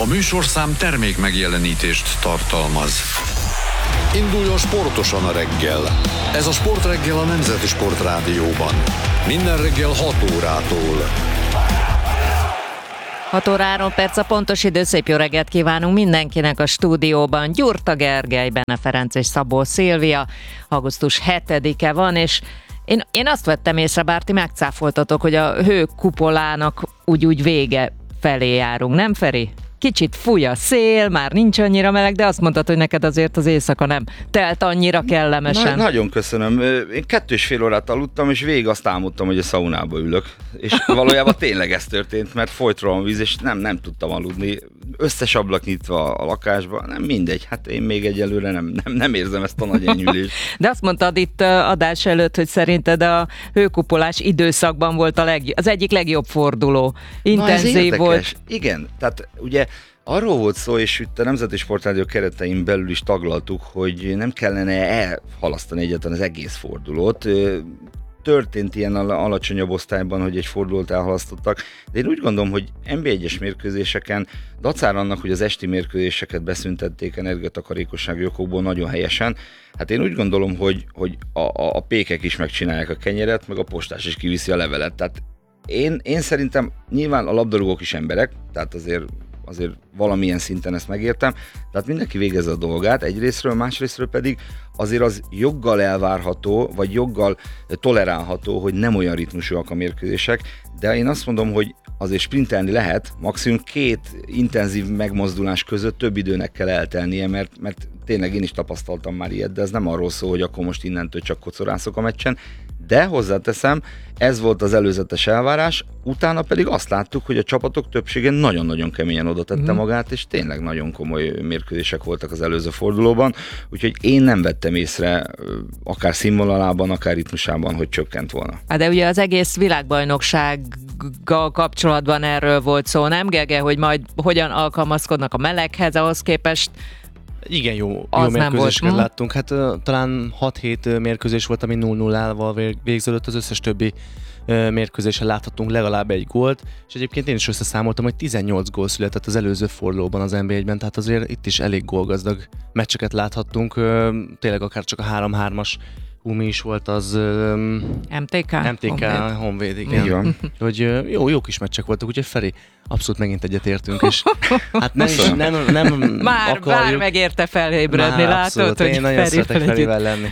A műsorszám termék megjelenítést tartalmaz. Induljon sportosan a reggel. Ez a Sportreggel a Nemzeti Sportrádióban. Minden reggel 6 órától. 6 óra 3 perc a pontos idő, szép jó reggelt kívánunk mindenkinek a stúdióban. Gyurta Gergely, Benne Ferenc és Szabó Szilvia. Augusztus 7-e van, és én azt vettem észre, bár ti megcáfoltatok, hogy a hőkupolának úgy vége felé járunk, nem Feri? Kicsit fúj a szél, már nincs annyira meleg, de azt mondtad, hogy neked azért az éjszaka nem telt annyira kellemesen. Nagyon köszönöm. Én 2,5 órát aludtam, és végig azt álmodtam, hogy a szaunába ülök. És valójában tényleg ez történt, mert folyt rólam víz, és nem tudtam aludni. Összes ablak nyitva a lakásban, nem mindegy. Hát én még egyelőre nem érzem ezt a nagy enyhülést. De azt mondtad itt adás előtt, hogy szerinted a hőkupolás időszakban volt az egyik legjobb forduló. Intenzív volt. Igen, tehát ugye arról volt szó, és itt a Nemzeti Sportrádió keretein belül is taglaltuk, hogy nem kellene elhalasztani egyáltalán az egész fordulót. Történt ilyen alacsonyabb osztályban, hogy egy fordulót elhalasztottak, de én úgy gondolom, hogy NB1-es mérkőzéseken, dacára annak, hogy az esti mérkőzéseket beszüntették energiatakarékossági okokból nagyon helyesen, hát én úgy gondolom, hogy a pékek is megcsinálják a kenyeret, meg a postás is kiviszi a levelet. Tehát én szerintem nyilván a labdarúgók is emberek, tehát azért valamilyen szinten ezt megértem, tehát mindenki végezze a dolgát egyrészről, másrészről pedig azért az joggal elvárható, vagy joggal tolerálható, hogy nem olyan ritmusúak a mérkőzések, de én azt mondom, hogy azért sprintelni lehet, maximum 2 intenzív megmozdulás között több időnek kell eltelnie, mert tényleg én is tapasztaltam már ilyet, de ez nem arról szól, hogy akkor most innentől csak kocorászok a meccsen, de hozzáteszem, ez volt az előzetes elvárás, utána pedig azt láttuk, hogy a csapatok többsége nagyon-nagyon keményen oda tette magát, és tényleg nagyon komoly mérkőzések voltak az előző fordulóban, úgyhogy én nem vettem észre, akár színvonalában, akár ritmusában, hogy csökkent volna. De ugye az egész világbajnoksággal kapcsolatban erről volt szó, nem Gege, hogy majd hogyan alkalmazkodnak a meleghez, ahhoz képest igen, jó mérkőzéseket láttunk. Hát talán 6-7 mérkőzés volt, ami 0-0-ával végződött, az összes többi mérkőzésen láthattunk legalább egy gólt, és egyébként én is összeszámoltam, hogy 18 gól született az előző fordulóban az NB1-ben, tehát azért itt is elég gólgazdag meccseket láthattunk, tényleg akár csak a 3-3-as mi is volt az MTK Honvéd, igen. Hogy jó kis meccsek voltak, úgyhogy Feri, abszolút megint egyetértünk, és hát nem már akarjuk. Már megérte felébredni, látod, hogy én nagyon szeretek Ferivel lenni.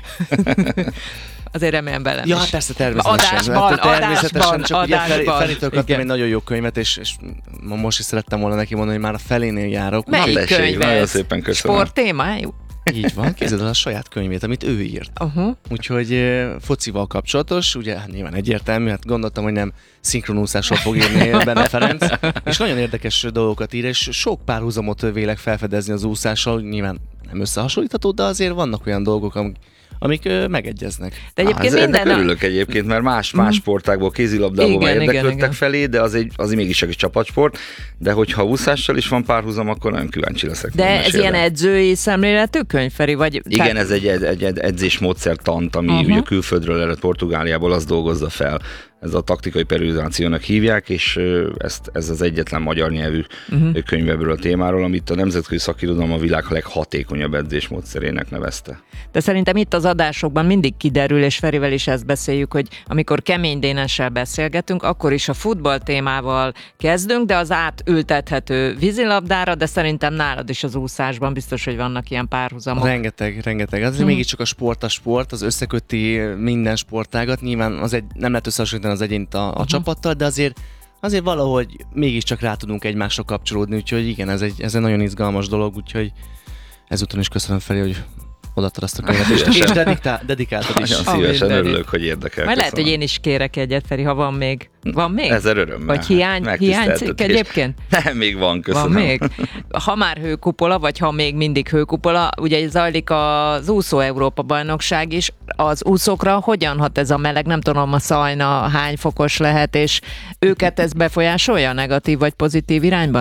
Azért remélem velem ja, is. Persze, természetesen. Csak ugye Feritől kaptam egy nagyon jó könyvet, és most is szerettem volna neki mondani, hogy már a felénél járok. Melyik könyv ez? Nagyon szépen köszönöm. Sporttémájú? Így van, képzeld el a saját könyvét, amit ő írt. Úgyhogy focival kapcsolatos, ugye nyilván egyértelmű, hát gondoltam, hogy nem szinkronúszásról fog írni Benne Ferenc, és nagyon érdekes dolgokat ír, és sok párhuzamot vélek felfedezni az úszással, nyilván nem összehasonlítható, de azért vannak olyan dolgok, amik megegyeznek. De egyébként ennek örülök egyébként, mert más sportágból, kézilabdából már érdeklődtek felé, de az mégis egy csapatsport, de hogyha úszással is van párhuzam, akkor nagyon kíváncsi leszek. De ez ilyen edzői szemléletű könyv, Feri? Vagy igen, ez egy edzésmódszertant, ami ugye külföldről ered, Portugáliából, azt dolgozza fel. Ez a taktikai periodizációnak hívják, és ez az egyetlen magyar nyelvű könyv ebből a témáról, amit a nemzetközi szakirodalom a világ leghatékonyabb edzésmódszerének nevezte. De szerintem itt az adásokban mindig kiderül, és Ferivel is ezt beszéljük, hogy amikor Kemény Dénessel beszélgetünk, akkor is a futball témával kezdünk, de az átültethető vízilabdára, de szerintem nálad is az úszásban biztos, hogy vannak ilyen párhuzamok. Rengeteg. Az mégiscsak a sport, az összeköti minden sportágat, nyilván nem lehet összehasonlítani az egyént a csapattal, de azért valahogy mégiscsak rá tudunk egymásra kapcsolódni, úgyhogy igen, ez egy nagyon izgalmas dolog, úgyhogy ezúton is köszönöm Feri, hogy odaadtad azt a könyvet, és dedikáltad is. Nagyon szívesen örülök, hogy érdekel. Majd lehet, hogy én is kérek egyet, Feri, ha van még. Van még? Ezer örömmel. Vagy hiányzik egyébként? Nem, még van, köszönöm. Van még? Ha már hőkupola, vagy ha még mindig hőkupola, ugye zajlik az úszó Európa-bajnokság is. Az úszókra hogyan hat ez a meleg? Nem tudom, a szajna hány fokos lehet, és őket ez befolyásolja negatív vagy pozitív irányban?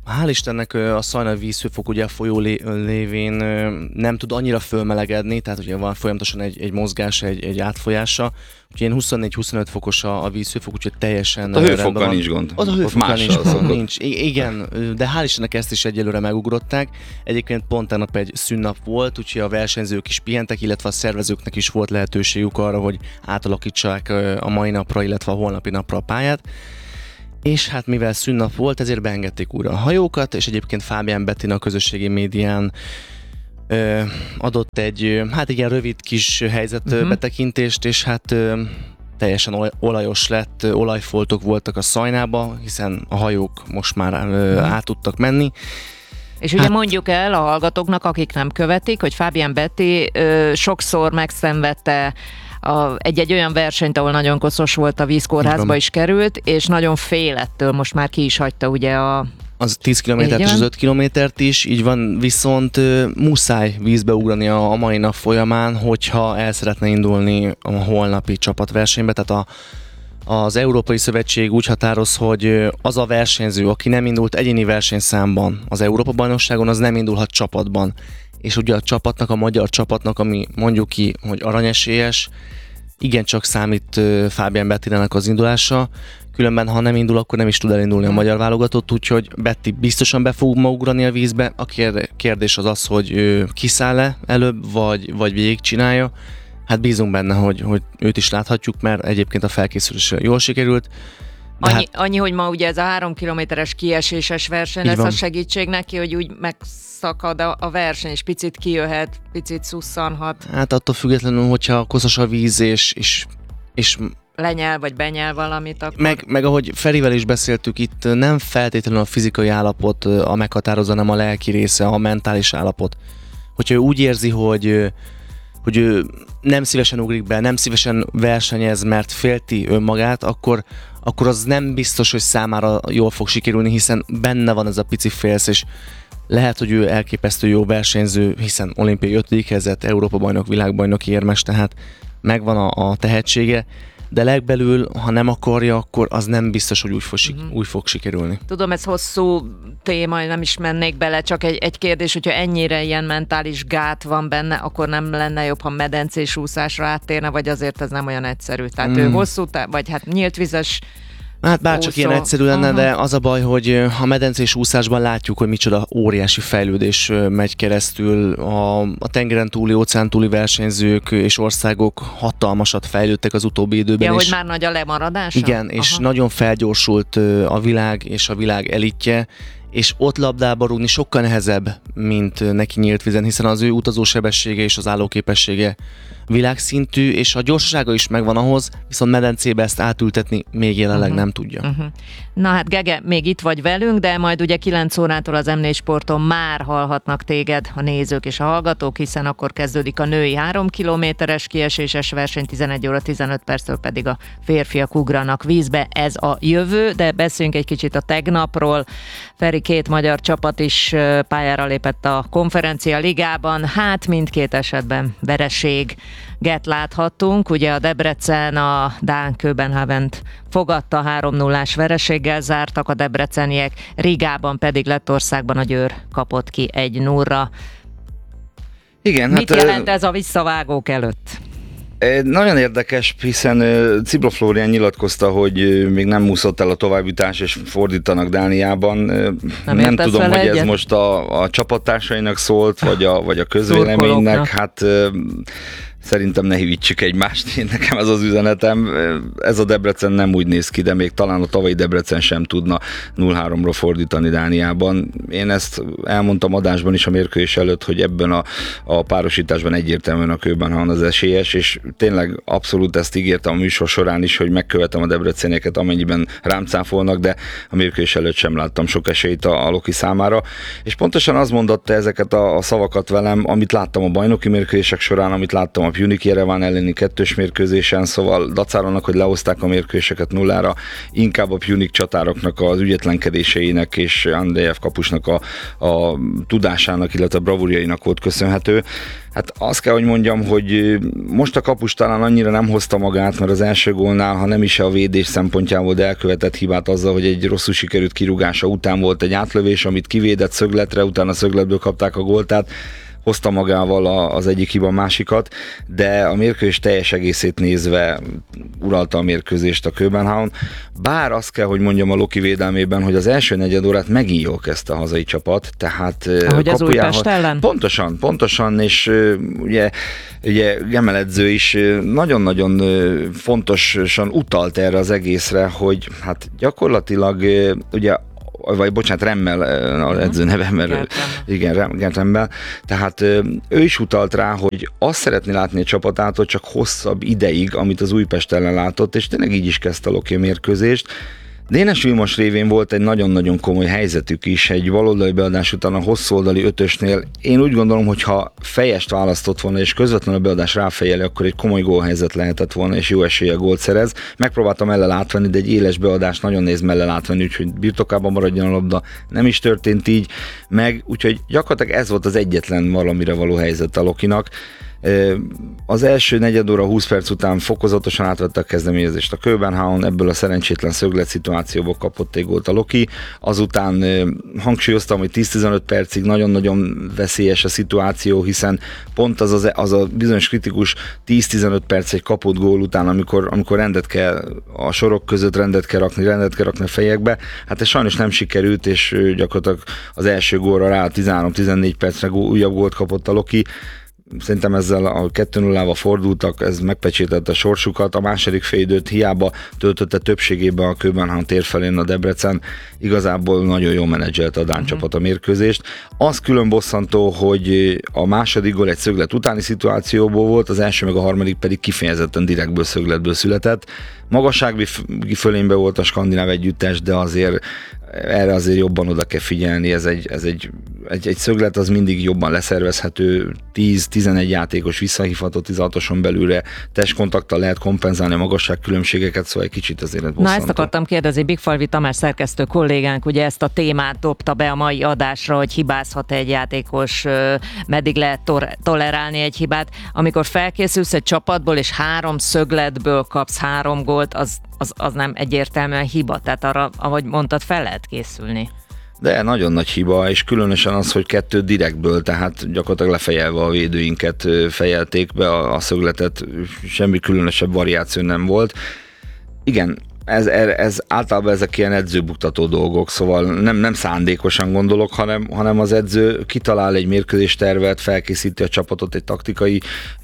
Hál' Istennek a Szajna vízhőfok ugye a folyó lévén nem tud annyira fölmelegedni, tehát ugye van folyamatosan egy mozgás, egy átfolyása. Úgyhogy ilyen 24-25 fokos a vízhőfok, úgyhogy teljesen a hőfokkal nincs gond. Ott a hőfokkal nincs. Igen, de hál' Istennek ezt is egyelőre megugrották. Egyébként pont tegnap egy szünnap volt, úgyhogy a versenyzők is pihentek, illetve a szervezőknek is volt lehetőségük arra, hogy átalakítsák a mai napra, illetve a holnapi napra a pályát. És hát mivel szünnap volt, ezért beengedték újra a hajókat, és egyébként Fábián Bettina a közösségi médián adott egy ilyen rövid kis helyzetbetekintést, és hát teljesen olajos lett, olajfoltok voltak a Szajnába, hiszen a hajók most már át tudtak menni. És ugye mondjuk el a hallgatóknak, akik nem követik, hogy Fábián Betty sokszor megszenvedte egy olyan versenyt, ahol nagyon koszos volt, a vízkórházba is került, és nagyon félettől, most már ki is hagyta ugye az 10 kilométert és az 5 kilométert is, így van, viszont muszáj vízbe ugrani a mai nap folyamán, hogyha el szeretne indulni a holnapi csapatversenybe, tehát az Európai Szövetség úgy határoz, hogy az a versenyző, aki nem indult egyéni versenyszámban az Európa-bajnokságon, az nem indulhat csapatban. És ugye a csapatnak, a magyar csapatnak, ami mondjuk ki, hogy aranyesélyes, igencsak számít Fábián Bettinek az indulása, különben ha nem indul, akkor nem is tud elindulni a magyar válogatott, úgyhogy Betty biztosan be fog ma ugrani a vízbe. A kérdés az, hogy kiszáll-e előbb, vagy végigcsinálja. Hát bízunk benne, hogy őt is láthatjuk, mert egyébként a felkészülés jól sikerült. Annyi, hogy ma ugye ez a 3 kilométeres kieséses verseny lesz a segítség neki, hogy úgy megszakad a verseny, és picit kijöhet, picit szusszanhat. Hát attól függetlenül, hogyha koszos a víz, és lenyel, vagy benyel valamit, akkor... Meg ahogy Ferivel is beszéltük, itt nem feltétlenül a fizikai állapot a meghatározó, hanem a lelki része, a mentális állapot. Hogyha ő úgy érzi, hogy ő nem szívesen ugrik be, nem szívesen versenyez, mert félti önmagát, akkor az nem biztos, hogy számára jól fog sikerülni, hiszen benne van ez a pici félsz, és lehet, hogy ő elképesztő jó versenyző, hiszen olimpiai 5. helyzet, Európa-bajnok, világbajnoki érmes, tehát megvan a tehetsége, de legbelül, ha nem akarja, akkor az nem biztos, hogy úgy fog sikerülni. Tudom, ez hosszú téma, nem is mennék bele, csak egy kérdés, hogyha ennyire ilyen mentális gát van benne, akkor nem lenne jobb, ha medencés úszásra áttérne, vagy azért ez nem olyan egyszerű. Tehát ő hosszú, vagy hát nyílt vizes. Hát bárcsak ilyen egyszerű lenne, de az a baj, hogy a medencés úszásban látjuk, hogy micsoda óriási fejlődés megy keresztül. A tengeren túli, óceán túli versenyzők és országok hatalmasat fejlődtek az utóbbi időben. Ja, hogy már nagy a lemaradása? Igen, és nagyon felgyorsult a világ és a világ elitje, és ott labdába rúgni sokkal nehezebb, mint neki nyílt vízen, hiszen az ő utazósebessége és az állóképessége világszintű, és a gyorsasága is megvan ahhoz, viszont medencébe ezt átültetni még jelenleg nem tudja. Na hát Gege, még itt vagy velünk, de majd ugye 9 órától az M4 Sporton már hallhatnak téged a nézők és a hallgatók, hiszen akkor kezdődik a női 3 kilométeres kieséses verseny, 11 óra 15 perctől pedig a férfiak ugranak vízbe. Ez a jövő, de beszéljünk egy kicsit a tegnapról. Feri, 2 magyar csapat is pályára lépett a Konferencia Ligában, hát mindkét esetben vereség. Láthattunk, ugye a Debrecen a dán Köbenhavent fogadta, 3-0-ás vereséggel zártak a debreceniek, Rigában pedig Lettországban a Győr kapott ki 1-0-ra. Igen, mit jelent ez a visszavágók előtt? Nagyon érdekes, hiszen Cibra Flórián nyilatkozta, hogy még nem úszott el a továbbjutás, és fordítanak Dániában. Nem tudom, hogy ez most a csapattársainak szólt, vagy a közvéleménynek. Hát szerintem ne hívítsük egymást, nekem ez az üzenetem. Ez a Debrecen nem úgy néz ki, de még talán a tavalyi Debrecen sem tudna 0-3-ra fordítani Dániában. Én ezt elmondtam adásban is a mérkőzés előtt, hogy ebben a párosításban egyértelműen a Köbenhavn az esélyes, és tényleg abszolút ezt ígértem a műsor során is, hogy megkövetem a debrecenieket, amennyiben rám cáfolnak, de a mérkőzés előtt sem láttam sok esélyt a Loki számára. És pontosan az mondatta ezeket a szavakat velem, amit láttam a bajnoki mérkőzések során, amit láttam a a Pjunik Jereván elleni 2-ös mérkőzésen, szóval dacára annak, hogy lehozták a mérkőzéseket 0-ra, inkább a Pjunik csatároknak az ügyetlenkedéseinek és Andrejev kapusnak a tudásának, illetve a bravúrjainak volt köszönhető. Hát azt kell, hogy mondjam, hogy most a kapus talán annyira nem hozta magát, mert az első gólnál, ha nem is a védés szempontjából elkövetett hibát azzal, hogy egy rosszul sikerült kirúgása után volt egy átlövés, amit kivédett szögletre, utána szögletből kapták a gólt, tehát hozta magával az egyik hiba másikat, de a mérkőzés teljes egészét nézve uralta a mérkőzést a Köbenhavn. Bár azt kell, hogy mondjam a Loki védelmében, hogy az első negyed órát megint jól kezdte a hazai csapat, tehát ahogy az Újpest ellen? Pontosan, és ugye Gemel edző is nagyon-nagyon fontosan utalt erre az egészre, hogy hát gyakorlatilag ugye Remmel az edző neve, mert igen, Gert Remmel. Tehát ő is utalt rá, hogy azt szeretné látni a csapatától csak hosszabb ideig, amit az Újpest ellen látott, és tényleg így is kezdte a Loki a mérkőzést. Dénes Vilmos révén volt egy nagyon-nagyon komoly helyzetük is, egy baloldali beadás után a hosszúoldali 5-ösnél. Én úgy gondolom, hogy ha fejest választott volna, és közvetlenül a beadás ráfejeli, akkor egy komoly gólhelyzet lehetett volna, és jó eséllyel gólt szerez. Megpróbáltam mellel átvenni, de egy éles beadás nagyon nehéz mellel átvenni, úgyhogy birtokában maradjon a labda. Nem is történt így, úgyhogy gyakorlatilag ez volt az egyetlen valamire való helyzet a Lokinak. Az első negyed óra 20 perc után fokozatosan átvette a kezdeményezést a Köbenhavn, ebből a szerencsétlen szöglet szituációból kapott egy gólt a Loki, azután hangsúlyoztam, hogy 10-15 percig nagyon-nagyon veszélyes a szituáció, hiszen pont az a bizonyos kritikus 10-15 perc egy kapott gól után, amikor rendet kell a sorok között, rendet kell rakni a fejekbe, hát ez sajnos nem sikerült, és gyakorlatilag az első gólra rá 13-14 percre újabb gólt kapott a Loki. Szerintem ezzel a 2-0-val fordultak, ez megpecsétette a sorsukat, a második félidőt hiába töltötte többségében a Köbenhavn tér felén a Debrecen, igazából nagyon jól menedzselte a dán csapat a mérkőzést. Az külön bosszantó, hogy a második gól egy szöglet utáni szituációból volt, az első meg a harmadik pedig kifejezetten direktből szögletből született. Magassági fölényben volt a skandináv együttes, de erre azért jobban oda kell figyelni, ez egy szöglet az mindig jobban leszervezhető, 10-11 játékos visszahívható 16-oson belülre, testkontakttal lehet kompenzálni a magasságkülönbségeket, szóval egy kicsit azért bosszantó. Na ezt akartam kérdezni, Bigfalvi Tamás szerkesztő kollégánk ugye ezt a témát dobta be a mai adásra, hogy hibázhat egy játékos, meddig lehet tolerálni egy hibát. Amikor felkészülsz egy csapatból és 3 szögletből kapsz 3 gólt, az nem egyértelműen hiba, tehát arra, ahogy mondtad, fel lehet készülni. De nagyon nagy hiba, és különösen az, hogy 2 direktből, tehát gyakorlatilag lefejelve a védőinket fejelték be a szögletet, semmi különösebb variáció nem volt. Igen, ez általában ezek ilyen edzőbuktató dolgok, szóval nem szándékosan gondolok, hanem az edző kitalál egy mérkőzéstervet, felkészíti a csapatot egy taktikai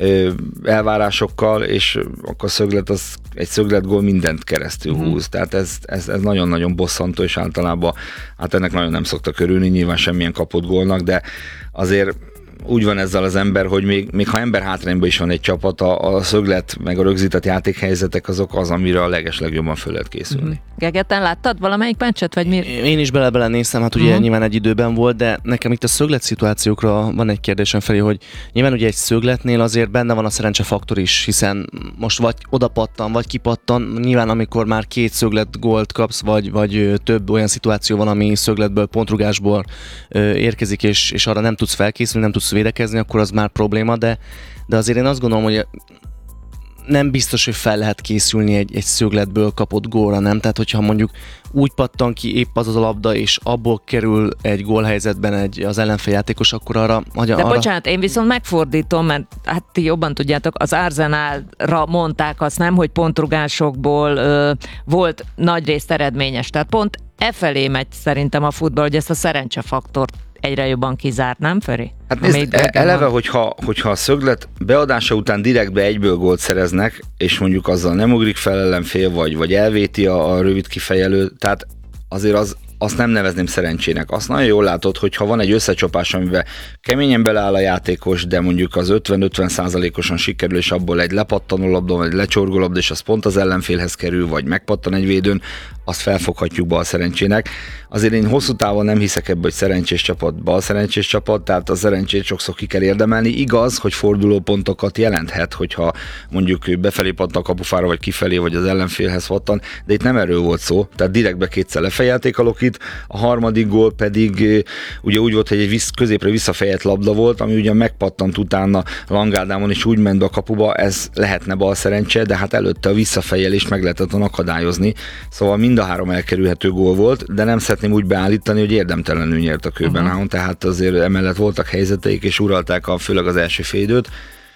elvárásokkal, és akkor egy szögletgól mindent keresztül húz. Tehát ez nagyon-nagyon bosszantó, és általában ennek nagyon nem szoktak örülni, nyilván semmilyen kapott gólnak, de azért úgy van ezzel az ember, hogy még ha ember hátrányban is van egy csapat, a szöglet meg a rögzített játékhelyzetek azok az, amire a legeslegjobban föl lehet készülni. Gegeten láttad valamelyik meccset, vagy mi? Én is bele néztem, hát ugye nyilván egy időben volt, de nekem itt a szöglet szituációkra van egy kérdésem felé, hogy nyilván ugye egy szögletnél azért benne van a szerencsefaktor is, hiszen most vagy odapattan, vagy kipattan, nyilván amikor már 2 szöglet gólt kapsz, vagy több olyan szituáció van, ami szögletből, pontrugásból érkezik, és arra nem tudsz felkészülni, nem tudsz védekezni, akkor az már probléma, de azért én azt gondolom, hogy nem biztos, hogy fel lehet készülni egy szögletből kapott gólra, nem? Tehát, hogyha mondjuk úgy pattan ki épp az a labda, és abból kerül egy gólhelyzetben az ellenféljátékos, akkor arra... Bocsánat, én viszont megfordítom, mert hát ti jobban tudjátok, az Arsenalra mondták azt, nem, hogy pontrugásokból volt nagyrészt eredményes. Tehát pont felé megy szerintem a futball, hogy ezt a szerencsefaktort egyre jobban kizárt, nem, Feri? Hát nézd, eleve, hogyha a szöglet beadása után direktbe egyből gólt szereznek, és mondjuk azzal nem ugrik fel ellenfél, vagy elvéti a rövid kifejelő, tehát azért azt nem nevezném szerencsének. Azt nagyon jól látod, hogy ha van egy összecsapás, amiben keményen beleáll a játékos, de mondjuk az 50-50%-osan sikerül, és abból egy lepattanó labda, vagy lecsorgó labda, és az pont az ellenfélhez kerül, vagy megpattan egy védőn, azt felfoghatjuk bal szerencsének. Azért én hosszú távon nem hiszek ebbe, hogy szerencsés csapat, bal szerencsés csapat, tehát a szerencsét sokszor ki kell érdemelni. Igaz, hogy fordulópontokat jelenthet, hogyha mondjuk befelé pattan a kapufára, vagy kifelé, vagy az ellenfélhez pattan, de itt nem erről volt szó, tehát direktbe kétszer lefejelték a Lokit, a harmadik gól pedig ugye úgy volt, hogy egy középre visszafejelt labda volt, ami ugye megpattant utána Langádámon, és úgy ment be a kapuba, ez lehetne bal szerencse, de hát előtte a visszafejelést meg lehetett akadályozni, szóval mind a 3 elkerülhető gól volt, de nem szeretném úgy beállítani, hogy érdemtelenül nyert a Köbenhavn, tehát azért emellett voltak helyzeteik, és uralták főleg az első félidőt,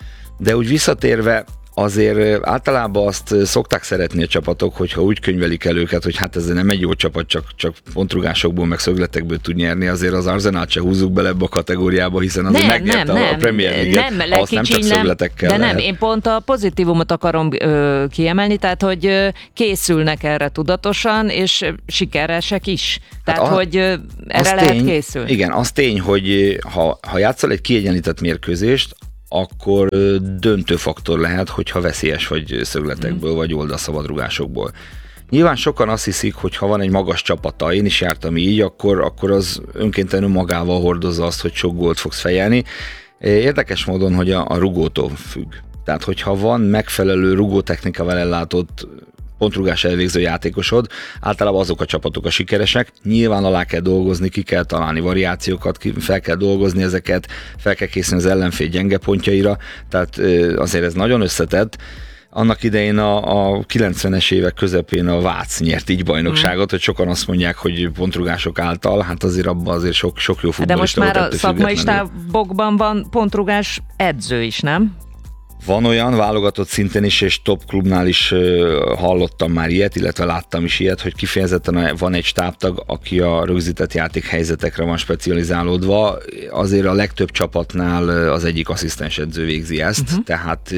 de úgy visszatérve azért általában azt szokták szeretni a csapatok, hogyha úgy könyvelik el őket, hogy hát ez nem egy jó csapat, csak pontrugásokból, meg szögletekből tud nyerni, azért az Arsenalt se húzzuk bele ebbe a kategóriába, hiszen azért megnyerte a Premier League-et, azt nem csak szögletekkel de lehet. nem, én pont a pozitívumot akarom kiemelni, tehát hogy készülnek erre tudatosan, és sikeresek is. Tehát, hogy erre lehet készülni. Igen, az tény, hogy ha játszol egy kiegyenlített mérkőzést, akkor döntő faktor lehet, hogyha veszélyes vagy szögletekből, vagy oldalszabadrugásokból. Nyilván sokan azt hiszik, hogy ha van egy magas csapata, én is jártam így, akkor az önkéntelenül magával hordozza azt, hogy sok gólt fogsz fejelni. Érdekes módon, hogy a rugótól függ. Tehát, hogyha van megfelelő rugótechnikával ellátott pontrugás elvégző játékosod, általában azok a csapatok a sikeresek, nyilván alá kell dolgozni, ki kell találni variációkat, fel kell dolgozni ezeket, fel kell készülni az ellenfél gyenge pontjaira, tehát azért ez nagyon összetett. Annak idején a 90-es évek közepén a Vác nyert így bajnokságot, hogy sokan azt mondják, hogy pontrugások által, hát azért abban azért sok jó futballista. De most már a szakmai stábokban van pontrugás edző is, nem? Van olyan válogatott szinten is, és top klubnál is hallottam már ilyet, illetve láttam is ilyet, hogy kifejezetten van egy stábtag, aki a rögzített játékhelyzetekre van specializálódva. Azért a legtöbb csapatnál az egyik asszisztens edző végzi ezt, tehát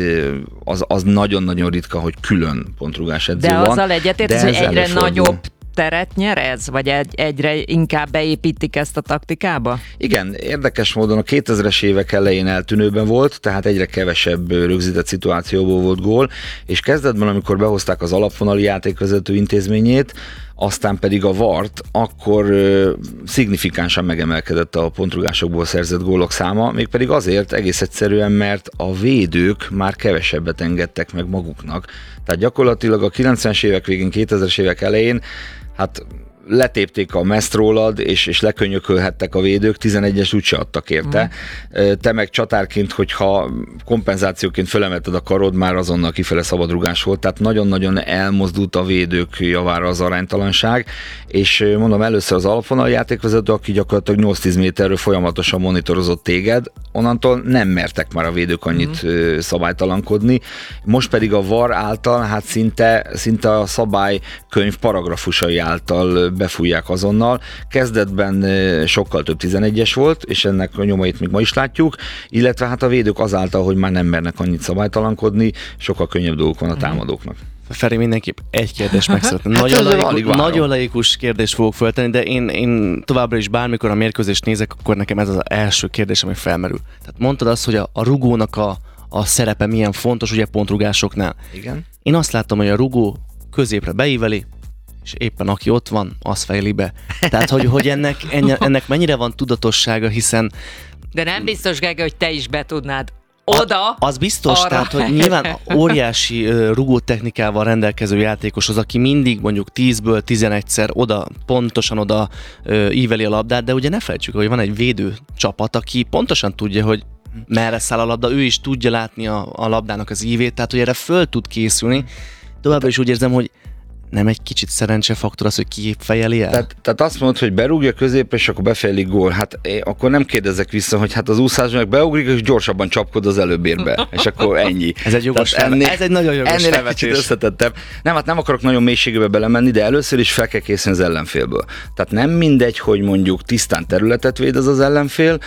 az nagyon-nagyon ritka, hogy külön pontrugás edző van. De azzal egyetért, hogy egyre nagyobb teret nyer ez? Vagy egyre inkább beépítik ezt a taktikába? Igen, érdekes módon a 2000-es évek elején eltűnőben volt, tehát egyre kevesebb rögzített szituációból volt gól, és kezdetben, amikor behozták az alapvonali játékvezető intézményét, aztán pedig a VAR-t, akkor szignifikánsan megemelkedett a pontrugásokból szerzett gólok száma, mégpedig azért egész egyszerűen, mert a védők már kevesebbet engedtek meg maguknak. Tehát gyakorlatilag a 90-es évek végén, 2000-es évek elején hát letépték a mezt rólad, és lekönyökölhettek a védők, 11-es úgyse adtak érte. Te meg csatárként, hogyha kompenzációként fölemelted a karod, már azonnal kifele szabadrugás volt, tehát nagyon-nagyon elmozdult a védők javára az aránytalanság, és mondom, először az alapvonal játékvezető, aki gyakorlatilag 8-10 méterről folyamatosan monitorozott téged, onnantól nem mertek már a védők annyit szabálytalankodni. Most pedig a VAR által, hát szinte a szabálykönyv paragrafusai által befújják azonnal. Kezdetben sokkal több 11-es volt, és ennek a nyomait még ma is látjuk, illetve hát a védők azáltal, hogy már nem mernek annyit szabálytalankodni, sokkal könnyebb dolgok van a támadóknak. Feri, mindenképp egy kérdést meg szeretném. Nagyon laikus kérdést fogok föltenni, de én továbbra is bármikor a mérkőzést nézek, akkor nekem ez az első kérdés, ami felmerül. Tehát mondtad azt, hogy a rugónak a szerepe milyen fontos, ugye pontrugásoknál. Igen. Én azt látom, hogy a rugó középre beíveli, és éppen aki ott van, az fejli be. Tehát, hogy ennek mennyire van tudatossága, hiszen... De nem biztos, Gergely, hogy te is be tudnád oda, az biztos, arra. Tehát, hogy nyilván óriási rugótechnikával rendelkező játékos az, aki mindig mondjuk 10-ből 11-szer pontosan oda íveli a labdát, de ugye ne felejtsük, hogy van egy védő csapat, aki pontosan tudja, hogy merre száll a labda, ő is tudja látni a labdának az ívét, tehát, hogy erre föl tud készülni. Továbbra is úgy érzem, hogy nem egy kicsit szerencsefaktor az, hogy ki fejeli el? Tehát azt mondod, hogy berúgja középre, és akkor befejeli gól. Hát akkor nem kérdezek vissza, hogy hát az úszásnak beugrik, és gyorsabban csapkod az előbérbe. És akkor ennyi. Ez egy jogos ez egy nagyon jogos felvetés. Összetettebb. Nem, hát nem akarok nagyon mélységbe belemenni, de először is fel kell készülni az ellenfélből. Tehát nem mindegy, hogy mondjuk tisztán területet véd az ellenfél,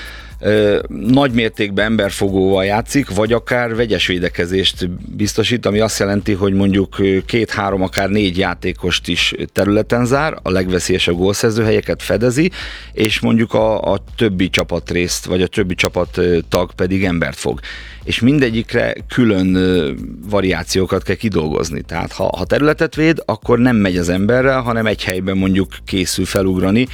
nagy mértékben emberfogóval játszik, vagy akár vegyes védekezést biztosít, ami azt jelenti, hogy mondjuk 2-3, akár 4 játékost is területen zár, a legveszélyesebb gólszerzőhelyeket fedezi, és mondjuk a többi csapatrészt, vagy a többi csapattag pedig embert fog. És mindegyikre külön variációkat kell kidolgozni. Tehát ha területet véd, akkor nem megy az emberrel, hanem egy helyben mondjuk készül felugrani,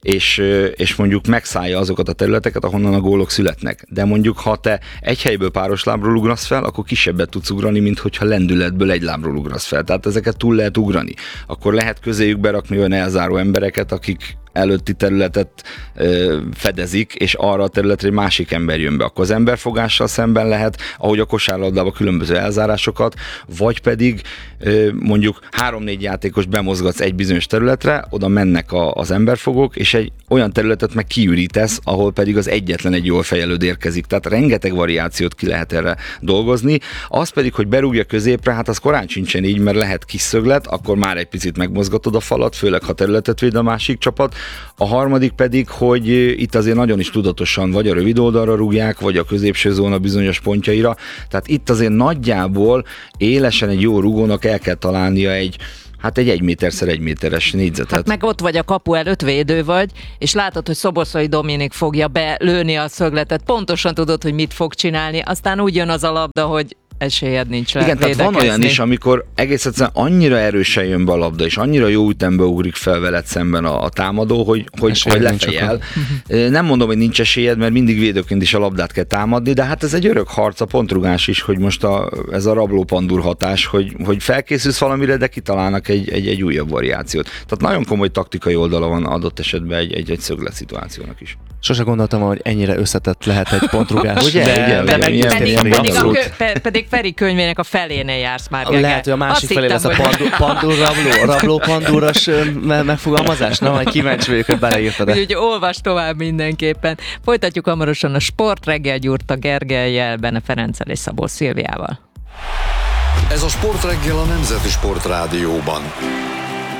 és mondjuk megszállja azokat a területeket, ahonnan a gólok születnek. De mondjuk, ha te egy helyből páros lábról ugrasz fel, akkor kisebbet tudsz ugrani, mint hogyha lendületből egy lábról ugrasz fel. Tehát ezeket túl lehet ugrani. Akkor lehet közéjük berakni olyan elzáró embereket, akik előtti területet fedezik, és arra a területre egy másik ember jön be. Akkor az emberfogással szemben lehet, ahogy a kosárlabdában különböző elzárásokat, vagy pedig mondjuk 3-4 játékos bemozgatsz egy bizonyos területre, oda mennek az emberfogók, és egy olyan területet meg kiürítesz, ahol pedig az egyetlen egy jól fejelőd érkezik. Tehát rengeteg variációt ki lehet erre dolgozni. Az pedig, hogy berúgja középre, hát az korán sincsen így, mert lehet kis szöglet, akkor már egy picit megmozgatod a falat, főleg ha területet véd a másik csapat. A harmadik pedig, hogy itt azért nagyon is tudatosan vagy a rövid oldalra rúgják, vagy a középső zóna bizonyos pontjaira. Tehát itt azért nagyjából élesen egy jó rugónak el kell találnia egy 1 méter x 1 méteres négyzetet. Hát meg ott vagy a kapu előtt, védő vagy, és látod, hogy Szoboszlai Dominik fogja belőni a szögletet. Pontosan tudod, hogy mit fog csinálni, aztán úgy jön az a labda, hogy esélyed nincs le. Igen, tehát van olyan is, amikor egész egyszerűen annyira erősen jön be a labda, és annyira jó ütembe ugrik fel veled szemben a támadó, hogy lefejel. Nem mondom, hogy nincs esélyed, mert mindig védőként is a labdát kell támadni, de hát ez egy örök harc, a pontrugás is, hogy most ez a rablópandur hatás, hogy felkészülsz valamire, de kitalálnak egy újabb variációt. Tehát nagyon komoly taktikai oldala van adott esetben egy szöglet szituációnak is. Sose gondoltam, hogy ennyire összetett lehet egy pontrugás. Ugye? Pedig Feri könyvének a felénél jársz már. Lehet, hogy a másik felé lesz a rabló pandúros megfogalmazás? Na, majd kíváncsi vagyok, hogy beleírtad. Úgyhogy olvasd tovább mindenképpen. Folytatjuk hamarosan a Sport reggel Gyurta Gergellyel, Bene Ferenccel és Szabó Szilviával. Ez a Sport reggel a Nemzeti Sport Rádióban.